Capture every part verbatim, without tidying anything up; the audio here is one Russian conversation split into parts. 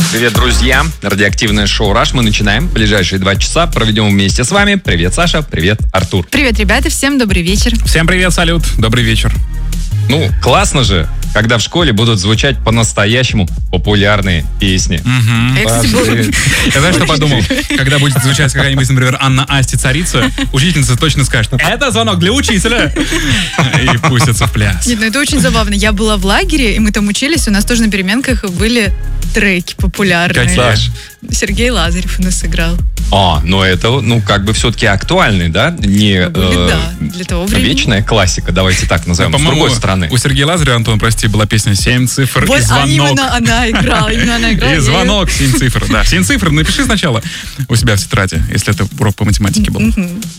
Привет, друзья. Радиоактивное шоу «Раш». Мы начинаем. Ближайшие два часа проведем вместе с вами. Привет, Саша. Привет, Артур. Привет, ребята. Всем добрый вечер. Всем привет, салют. Добрый вечер. Ну, классно же, когда в школе будут звучать по-настоящему популярные песни. Угу. Я, кстати, был... Я знаешь, что подумал? Когда будет звучать какая-нибудь, например, Анна Асти «Царица», учительница точно скажет: это звонок для учителя. И пустится в пляс. Нет, ну это очень забавно. Я была в лагере, и мы там учились, у нас тоже на переменках были треки популярные. Саш. Сергей Лазарев у нас играл. А, но это, ну, как бы все-таки актуальный, да? Не Были, э, да, для того времени. вечная классика, давайте так назовем, Да, с другой стороны. У Сергея Лазарева, Антон, прости, была песня «Семь цифр» Вот, и «Звонок». а именно она играла, именно она играла. И «Звонок», семь цифр, да. Семь цифр, напиши сначала у себя в тетради, если это урок по математике был.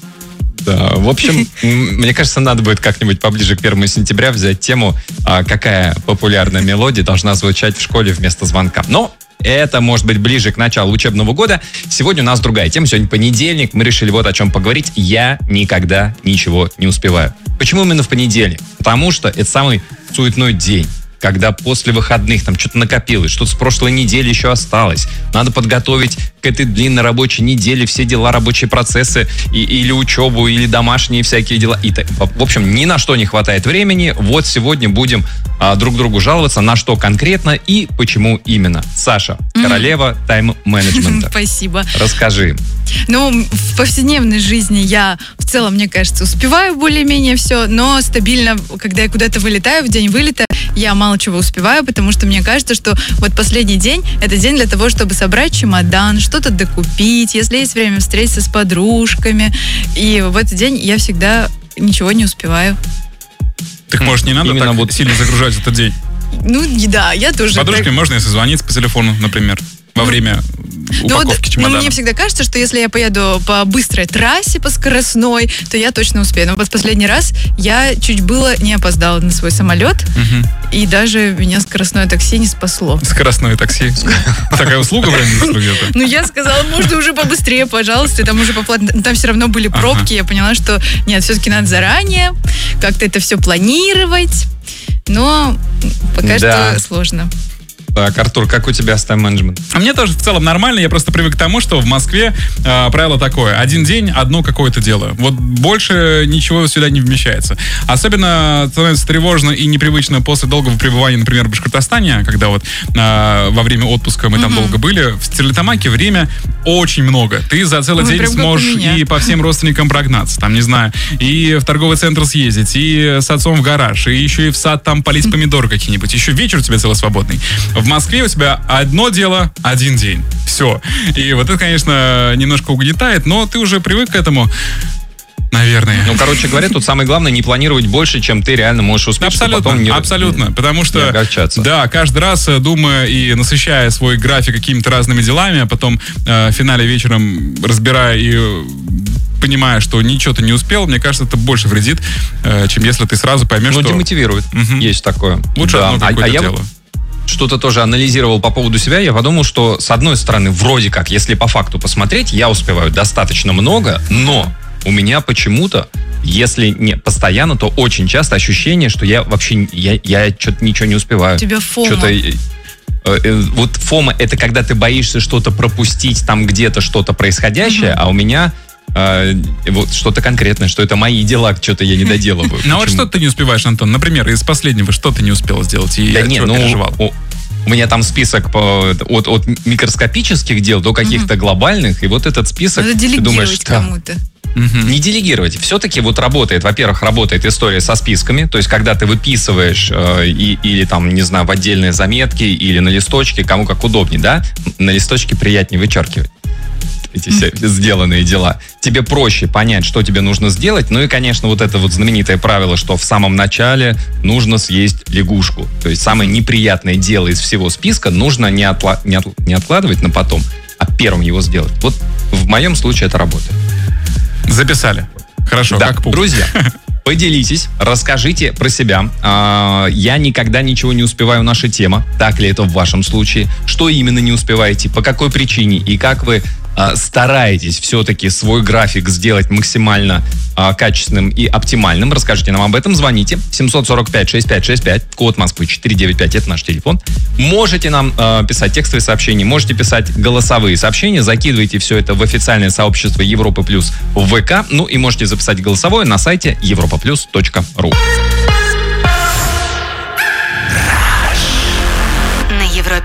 Да, в общем, мне кажется, надо будет как-нибудь поближе к первому сентября взять тему, а, какая популярная мелодия должна звучать в школе вместо звонка. Но это может быть ближе к началу учебного года. Сегодня у нас другая тема. Сегодня понедельник. Мы решили вот о чем поговорить. Я никогда ничего не успеваю. Почему именно в понедельник? Потому что это самый суетной день, когда после выходных там что-то накопилось, что-то с прошлой недели еще осталось. Надо подготовить к этой длинной рабочей неделе все дела, рабочие процессы, и, или учебу, или домашние всякие дела. И, в общем, ни на что не хватает времени. Вот сегодня будем а, друг другу жаловаться, на что конкретно и почему именно. Саша, королева тайм-менеджмента. Спасибо. Расскажи. Ну, в повседневной жизни я в целом, мне кажется, успеваю более-менее все, но стабильно, когда я куда-то вылетаю, в день вылета, я мало чего успеваю, потому что мне кажется, что вот последний день — это день для того, чтобы собрать чемодан, что-то докупить, если есть время встретиться с подружками. И в этот день я всегда ничего не успеваю. Так, может, не надо Именно так вот сильно загружать этот день? Ну, да, я тоже... С подружками так... можно, если звонить по телефону, например, во время Ну, упаковки вот, чемодана. ну, мне всегда кажется, что если я поеду по быстрой трассе, по скоростной, то я точно успею. Но вот последний раз я чуть было не опоздала на свой самолет, Угу. и даже меня скоростное такси не спасло. Скоростное такси. Такая услуга прям где-то. Ну, я сказала, можно уже побыстрее, пожалуйста, там уже поплатно. Там все равно были пробки, я поняла, что нет, все-таки надо заранее как-то это все планировать, но пока Да. что сложно. Так, Артур, как у тебя с тайм-менеджментом? А мне тоже в целом нормально, я просто привык к тому, что в Москве э, правило такое: один день, одно какое-то дело. Вот больше ничего сюда не вмещается. Особенно становится тревожно и непривычно после долгого пребывания, например, в Башкортостане, когда вот э, во время отпуска мы там Мгм. долго были. В Стерлитамаке время очень много. Ты за целый Ой, день прям как у сможешь меня. и по всем родственникам прогнаться, там, не знаю, и в торговый центр съездить, и с отцом в гараж, и еще и в сад там полить помидоры какие-нибудь. Еще вечер у тебя целый свободный. В Москве у тебя одно дело, один день. Все. И вот это, конечно, немножко угнетает, но ты уже привык к этому, наверное. Ну, короче говоря, тут самое главное не планировать больше, чем ты реально можешь успеть, чтобы Абсолютно, потом не, абсолютно, потому не что, огорчаться. да, каждый раз, э, думая и насыщая свой график какими-то разными делами, а потом э, в финале вечером разбирая и э, понимая, что ничего ты не успел, мне кажется, это больше вредит, э, чем если ты сразу поймешь, Ну, что демотивирует. Мгм. Есть такое. лучше Да. одно А- какое-то а я дело. что-то тоже анализировал по поводу себя, я подумал, что с одной стороны, вроде как, если по факту посмотреть, я успеваю достаточно много, но у меня почему-то, если не постоянно, то очень часто ощущение, что я вообще, я, я что-то ничего не успеваю. У тебя фома. Что-то, э, э, вот фома — это когда ты боишься что-то пропустить, там где-то что-то происходящее, а у меня э, вот что-то конкретное, что это мои дела, что-то я не доделываю. Ну а вот Почему? что ты не успеваешь, Антон? Например, из последнего, что ты не успел сделать и Да от не, чего ну, переживал? у, у меня там список по, от, от микроскопических дел до каких-то глобальных, и вот этот список, Надо ты делегировать думаешь, да, кому-то. Мгм. не делегировать. Все-таки вот работает, во-первых, работает история со списками, то есть когда ты выписываешь э, и, или там, не знаю, в отдельные заметки или на листочке, кому как удобнее, да, на листочке приятнее вычеркивать эти все сделанные дела. Тебе проще понять, что тебе нужно сделать. Ну и, конечно, вот это вот знаменитое правило, что в самом начале нужно съесть лягушку. То есть самое неприятное дело из всего списка нужно не, отла- не, от- не откладывать на потом, а первым его сделать. Вот в моем случае это работает. Записали. Хорошо, Да, как пункт. друзья, поделитесь, расскажите про себя. А, я никогда ничего не успеваю, наша тема. Так ли это в вашем случае? Что именно не успеваете? По какой причине? И как вы а, стараетесь все-таки свой график сделать максимально а, качественным и оптимальным, расскажите нам об этом. Звоните семь сорок пять шестьдесят пять шестьдесят пять, код Москвы четыре девять пять, это наш телефон. Можете нам а, писать текстовые сообщения, можете писать голосовые сообщения, закидывайте все это в официальное сообщество Европа Плюс в ВК, ну и можете записать голосовое на сайте европа плюс точка ру.